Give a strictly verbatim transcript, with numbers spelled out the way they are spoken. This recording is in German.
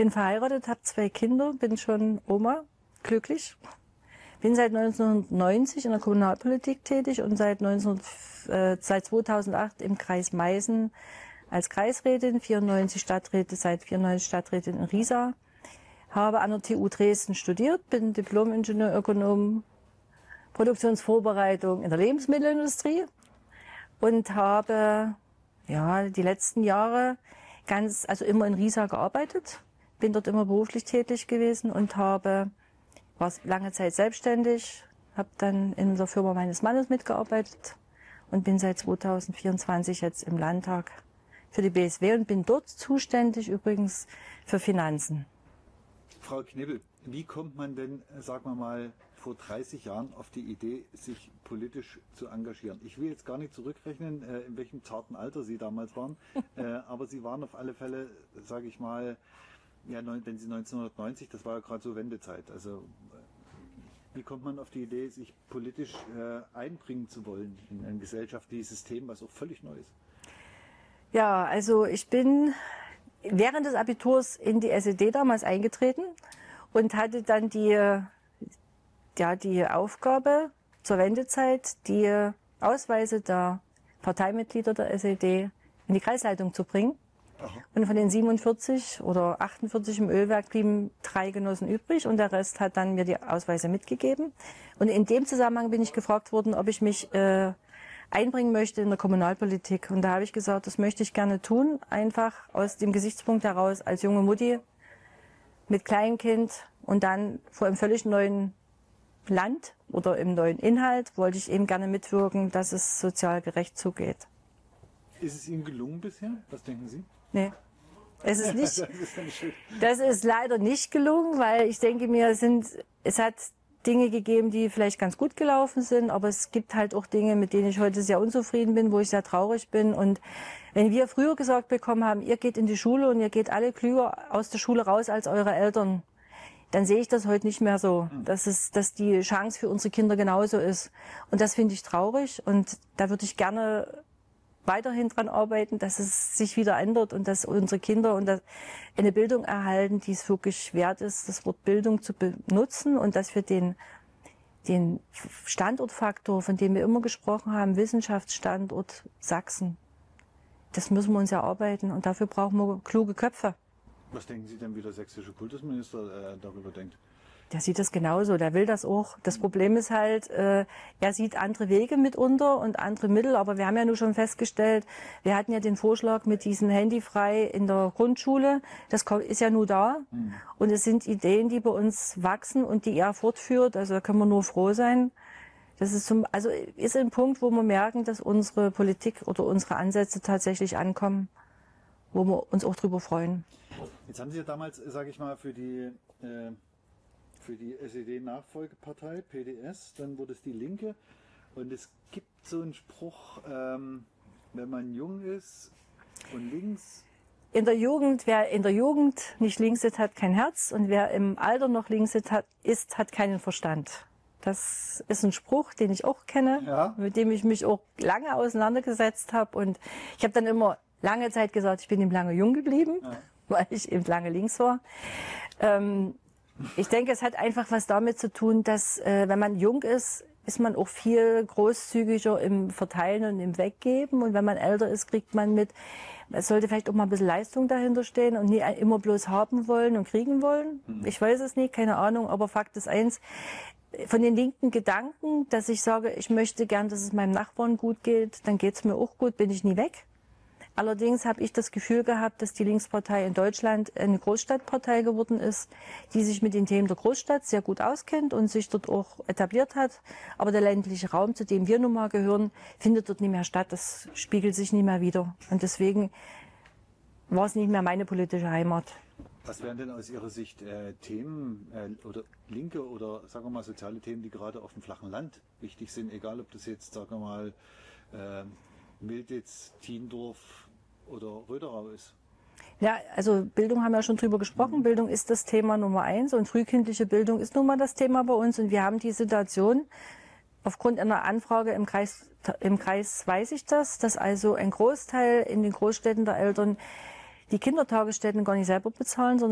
Bin verheiratet, habe zwei Kinder, bin schon Oma, glücklich. Bin seit neunzehnhundertneunzig in der Kommunalpolitik tätig und seit, neunzehn, äh, seit zweitausendacht im Kreis Meißen als Kreisrätin, vierundneunzig Stadträte, seit vierundneunzig Stadträtin in Riesa. Habe an der T U Dresden studiert, bin Diplom-Ingenieurökonom, Produktionsvorbereitung in der Lebensmittelindustrie und habe ja die letzten Jahre ganz, also immer in Riesa gearbeitet, bin dort immer beruflich tätig gewesen und habe war lange Zeit selbstständig, habe dann in der Firma meines Mannes mitgearbeitet und bin seit zweitausendvierundzwanzig jetzt im Landtag für die B S W und bin dort zuständig übrigens für Finanzen. Frau Knebel, wie kommt man denn, sagen wir mal, vor dreißig Jahren auf die Idee, sich politisch zu engagieren? Ich will jetzt gar nicht zurückrechnen, äh, in welchem zarten Alter Sie damals waren, äh, aber Sie waren auf alle Fälle, sage ich mal, ja, wenn Sie neunzehnhundertneunzig, das war ja gerade so Wendezeit. Also wie kommt man auf die Idee, sich politisch äh, einbringen zu wollen in ein gesellschaftliches System, was auch völlig neu ist? Ja, also ich bin während des Abiturs in die S E D damals eingetreten und hatte dann die, ja, die Aufgabe zur Wendezeit, die Ausweise der Parteimitglieder der S E D in die Kreisleitung zu bringen. Aha. Und von den siebenundvierzig oder achtundvierzig im Ölwerk blieben drei Genossen übrig und der Rest hat dann mir die Ausweise mitgegeben. Und in dem Zusammenhang bin ich gefragt worden, ob ich mich äh, einbringen möchte in der Kommunalpolitik. Und da habe ich gesagt, das möchte ich gerne tun, einfach aus dem Gesichtspunkt heraus als junge Mutti mit Kleinkind und dann vor einem völlig neuen Land oder im neuen Inhalt wollte ich eben gerne mitwirken, dass es sozial gerecht zugeht. Ist es Ihnen gelungen bisher? Was denken Sie? Nee, es ist nicht. Das ist leider nicht gelungen, weil ich denke mir, es sind, es hat Dinge gegeben, die vielleicht ganz gut gelaufen sind, aber es gibt halt auch Dinge, mit denen ich heute sehr unzufrieden bin, wo ich sehr traurig bin. Und wenn wir früher gesagt bekommen haben, ihr geht in die Schule und ihr geht alle klüger aus der Schule raus als eure Eltern, dann sehe ich das heute nicht mehr so, dass es, dass die Chance für unsere Kinder genauso ist. Und das finde ich traurig und da würde ich gerne weiterhin dran arbeiten, dass es sich wieder ändert und dass unsere Kinder und eine Bildung erhalten, die es wirklich wert ist, das Wort Bildung zu benutzen und dass wir den, den Standortfaktor, von dem wir immer gesprochen haben, Wissenschaftsstandort Sachsen, das müssen wir uns erarbeiten und dafür brauchen wir kluge Köpfe. Was denken Sie denn, wie der sächsische Kultusminister äh, darüber denkt? Der sieht das genauso, der will das auch. Das Problem ist halt, äh, er sieht andere Wege mitunter und andere Mittel, aber wir haben ja nun schon festgestellt, wir hatten ja den Vorschlag mit diesem Handyfrei in der Grundschule, das ist ja nur da mhm. und es sind Ideen, die bei uns wachsen und die er fortführt, also da können wir nur froh sein. Das ist zum, also ist ein Punkt, wo wir merken, dass unsere Politik oder unsere Ansätze tatsächlich ankommen, wo wir uns auch drüber freuen. Jetzt haben Sie ja damals, sage ich mal, für die äh für die S E D-Nachfolgepartei, P D S, dann wurde es die Linke. Und es gibt so einen Spruch, ähm, wenn man jung ist und links. In der Jugend, wer in der Jugend nicht links ist, hat kein Herz. Und wer im Alter noch links ist, hat, ist, hat keinen Verstand. Das ist ein Spruch, den ich auch kenne, ja. Mit dem ich mich auch lange auseinandergesetzt habe. Und ich habe dann immer lange Zeit gesagt, ich bin eben lange jung geblieben, ja. Weil ich eben lange links war. Ähm, Ich denke, es hat einfach was damit zu tun, dass äh, wenn man jung ist, ist man auch viel großzügiger im Verteilen und im Weggeben. Und wenn man älter ist, kriegt man mit, es sollte vielleicht auch mal ein bisschen Leistung dahinter stehen und nie immer bloß haben wollen und kriegen wollen. Mhm. Ich weiß es nicht, keine Ahnung, aber Fakt ist eins, von den linken Gedanken, dass ich sage, ich möchte gern, dass es meinem Nachbarn gut geht, dann geht es mir auch gut, bin ich nie weg. Allerdings habe ich das Gefühl gehabt, dass die Linkspartei in Deutschland eine Großstadtpartei geworden ist, die sich mit den Themen der Großstadt sehr gut auskennt und sich dort auch etabliert hat. Aber der ländliche Raum, zu dem wir nun mal gehören, findet dort nicht mehr statt. Das spiegelt sich nicht mehr wider. Und deswegen war es nicht mehr meine politische Heimat. Was wären denn aus Ihrer Sicht äh, Themen äh, oder linke oder sagen wir mal soziale Themen, die gerade auf dem flachen Land wichtig sind, egal ob das jetzt, sagen wir mal, äh, Milditz, Tiendorf oder Röderau ist? Ja, also Bildung haben wir ja schon drüber gesprochen. Mhm. Bildung ist das Thema Nummer eins und frühkindliche Bildung ist nun mal das Thema bei uns. Und wir haben die Situation, aufgrund einer Anfrage im Kreis, im Kreis weiß ich das, dass also ein Großteil in den Großstädten der Eltern die Kindertagesstätten gar nicht selber bezahlen, sondern